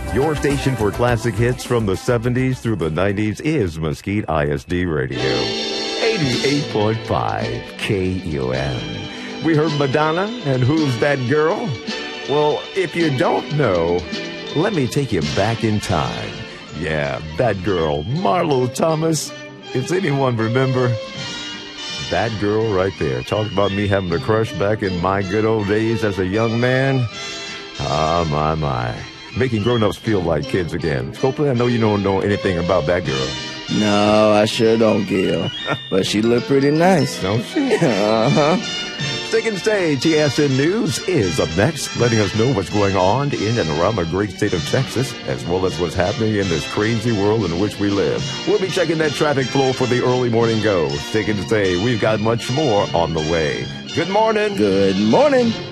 Your station for classic hits from the 70s through the 90s is Mesquite ISD Radio. 88.5 KUM. We heard Madonna and Who's That Girl? Well, if you don't know, let me take you back in time. Yeah, that girl, Marlo Thomas. Does anyone remember? That girl right there. Talk about me having a crush back in my good old days as a young man. Ah, my. Making grown-ups feel like kids again. Copeland, I know you don't know anything about that girl. No, I sure don't, Gil. But she looked pretty nice. Don't she? Uh-huh. Stick and Stay TSN News is up next, letting us know what's going on in and around the great state of Texas, as well as what's happening in this crazy world in which we live. We'll be checking that traffic flow for the early morning go. Stick and Stay. We've got much more on the way. Good morning. Good morning.